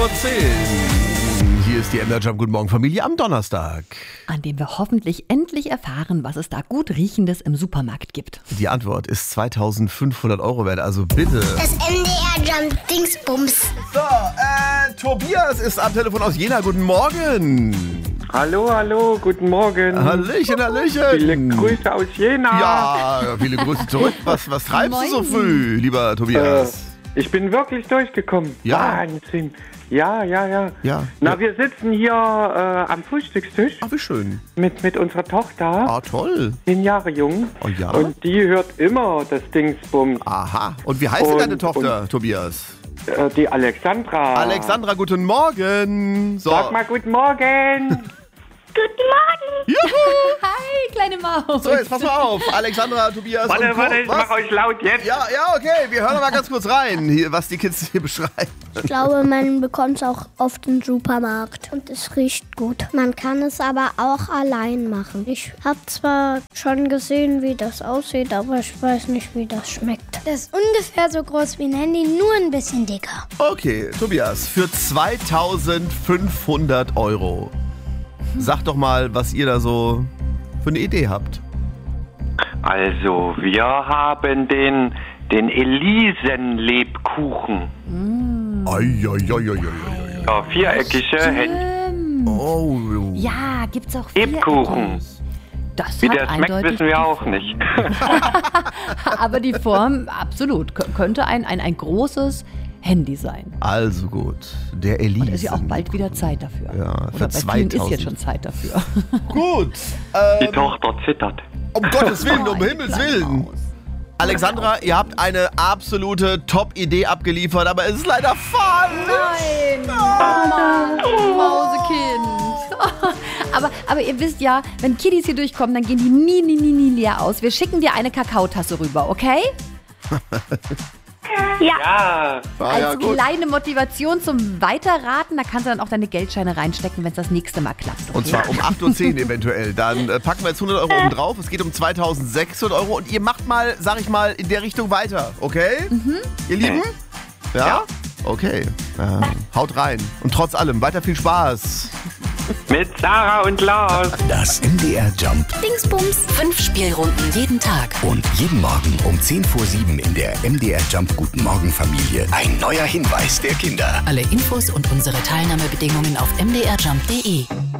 Hier ist die MDR Jump Guten Morgen Familie am Donnerstag. An dem wir hoffentlich endlich erfahren, was es da gut Riechendes im Supermarkt gibt. Die Antwort ist 2.500 € wert, also bitte. Das MDR Jump Dingsbums. So, Tobias ist am Telefon aus Jena. Guten Morgen. Hallo, guten Morgen. Hallöchen. Viele Grüße aus Jena. Ja, viele Grüße zurück. Was treibst du so früh, lieber Tobias? Ich bin wirklich durchgekommen. Ja. Wahnsinn. Ja. Ja. Na, wir sitzen hier am Frühstückstisch Ach, wie schön. mit unserer Tochter, Ah, toll. 10 Jahre jung. Oh ja. Und die hört immer das Dingsbums. Aha. Und wie heißt denn deine Tochter, Tobias? Die Alexandra. Alexandra, guten Morgen. So. Sag mal guten Morgen. Guten Morgen. Juhu. Hi, kleine Maus. So, jetzt pass mal auf. Alexandra, Tobias Warte, und Co. ich Was? mach euch laut jetzt. Ja, okay. Wir hören noch mal ganz kurz rein, hier, was die Kids hier beschreiben. Ich glaube, man bekommt es auch oft im Supermarkt und es riecht gut. Man kann es aber auch allein machen. Ich habe zwar schon gesehen, wie das aussieht, aber ich weiß nicht, wie das schmeckt. Das ist ungefähr so groß wie ein Handy, nur ein bisschen dicker. Okay, Tobias, für 2.500 €. Sag doch mal, was ihr da so für eine Idee habt. Also, wir haben den Elisen-Lebkuchen. Ja, viereckige Händchen. Oh. Ja, gibt's auch Lebkuchen. Das Wie hat der schmeckt, eindeutig wissen wir auch nicht. Aber die Form, absolut, könnte ein großes Handy sein. Also gut, der Elise. Und ist ja auch bald wieder Zeit dafür. Ja, für Oder bei vielen 2000. ist jetzt schon Zeit dafür. Gut. Die Tochter zittert. Um Gottes Willen, um Himmels Willen. Alexandra, ihr habt eine absolute Top-Idee abgeliefert, aber es ist leider falsch. Nein! Mausekind. Aber ihr wisst ja, wenn Kiddies hier durchkommen, dann gehen die nie leer aus. Wir schicken dir eine Kakaotasse rüber, okay? Ja. Als kleine Motivation zum Weiterraten, da kannst du dann auch deine Geldscheine reinstecken, wenn es das nächste Mal klappt. Okay? Und zwar um 8.10 Uhr eventuell. Dann packen wir jetzt 100 € oben drauf. Es geht um 2.600 € und ihr macht mal, sag ich mal, in der Richtung weiter, okay? Ihr Lieben? Ja? Okay. Haut rein. Und trotz allem, weiter viel Spaß. Mit Sarah und Lars. Das MDR Jump Dingsbums. 5 Spielrunden jeden Tag. und jeden Morgen um 10 vor 7 in der MDR Jump Guten Morgen Familie. Ein neuer Hinweis der Kinder. Alle Infos und unsere Teilnahmebedingungen auf mdrjump.de.